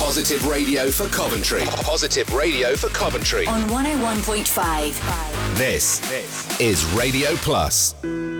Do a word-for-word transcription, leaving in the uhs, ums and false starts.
Positive Radio for Coventry. Positive Radio for Coventry. On one oh one point five. This is Radio Plus.